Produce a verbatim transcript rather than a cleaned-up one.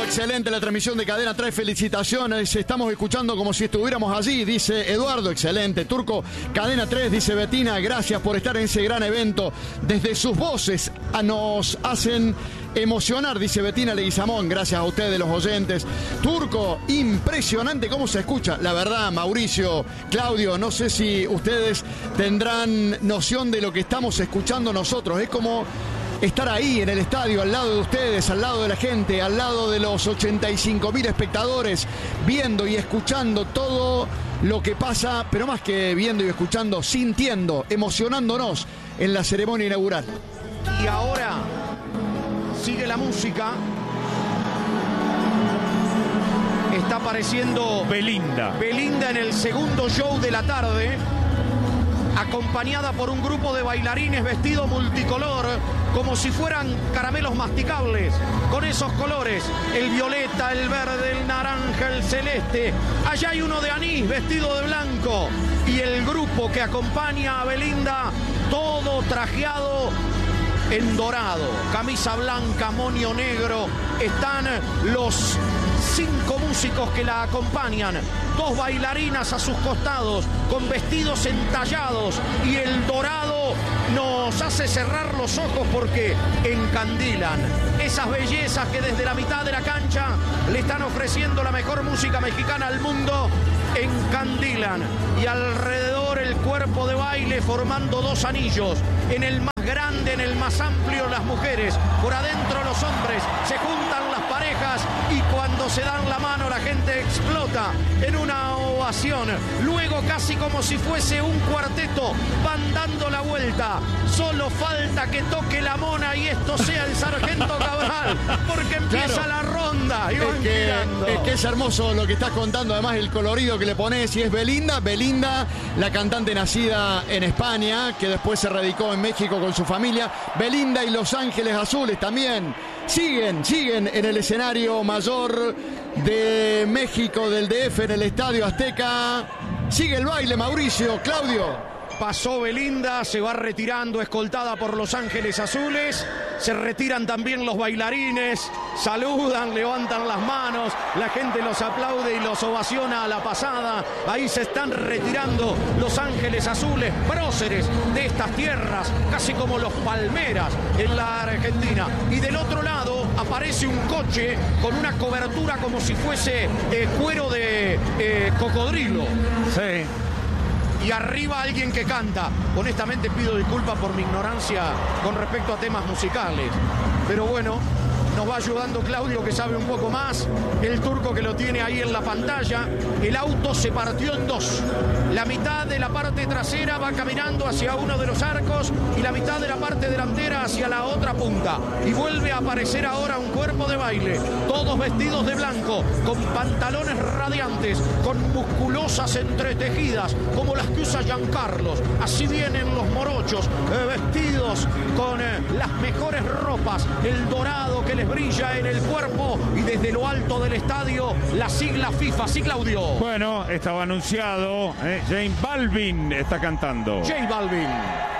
Excelente la transmisión de Cadena tres, felicitaciones, estamos escuchando como si estuviéramos allí, dice Eduardo, excelente. Turco, Cadena tres, dice Betina, gracias por estar en ese gran evento. Desde sus voces nos hacen emocionar, dice Betina Leguizamón, gracias a ustedes los oyentes. Turco, impresionante cómo se escucha, la verdad, Mauricio, Claudio, no sé si ustedes tendrán noción de lo que estamos escuchando nosotros, es como estar ahí en el estadio, al lado de ustedes, al lado de la gente, al lado de los ochenta y cinco mil espectadores, viendo y escuchando todo lo que pasa, pero más que viendo y escuchando, sintiendo, emocionándonos en la ceremonia inaugural. Y ahora sigue la música. Está apareciendo Belinda. Belinda en el segundo show de la tarde, acompañada por un grupo de bailarines vestido multicolor, como si fueran caramelos masticables, con esos colores, el violeta, el verde, el naranja, el celeste. Allá hay uno de anís vestido de blanco y el grupo que acompaña a Belinda, todo trajeado en dorado, camisa blanca, moño negro. Están los cinco músicos que la acompañan, dos bailarinas a sus costados con vestidos entallados, y el dorado nos hace cerrar los ojos porque encandilan esas bellezas que desde la mitad de la cancha le están ofreciendo la mejor música mexicana al mundo. Encandilan, y alrededor el cuerpo de baile formando dos anillos, en el más grande, en el más amplio las mujeres, por adentro los hombres, se juntan las parejas y cuando se dan la mano la gente explota en una ovación. Luego, casi como si fuese un cuarteto, van dando la vuelta. Solo falta que toque la mona y esto sea el Sargento Cabral, porque empieza claro. la ronda y van es que, girando. Es que es hermoso lo que estás contando, además el colorido que le pones. Y es Belinda, Belinda, la cantante nacida en España, que después se radicó en México con su familia. Belinda y Los Ángeles Azules también siguen, siguen en el escenario mayor de México, del D F, en el Estadio Azteca. Sigue el baile, Mauricio, Claudio. Pasó Belinda, se va retirando, escoltada por Los Ángeles Azules. Se retiran también los bailarines, saludan, levantan las manos, la gente los aplaude y los ovaciona a la pasada. Ahí se están retirando Los Ángeles Azules, próceres de estas tierras, casi como los Palmeras en la Argentina. Y del otro lado aparece un coche con una cobertura como si fuese eh, cuero de eh, cocodrilo. Sí. Y arriba alguien que canta. Honestamente pido disculpas por mi ignorancia con respecto a temas musicales. Pero bueno, nos va ayudando Claudio, que sabe un poco más. El Turco, que lo tiene ahí en la pantalla. El auto se partió en dos. La mitad de la parte trasera va caminando hacia uno de los arcos y la mitad de la parte delantera hacia la otra punta. Y vuelve a aparecer ahora un cuerpo de baile, todos vestidos de blanco, con pantalones radiantes, con musculosas entretejidas, como las que usa Giancarlos. Así vienen los morochos, eh, vestidos con eh, las mejores ropas, el dorado que les brilla en el cuerpo, y desde lo alto del estadio la sigla FIFA. Sí, Claudio. Bueno, estaba anunciado, eh, J Balvin está cantando. J Balvin.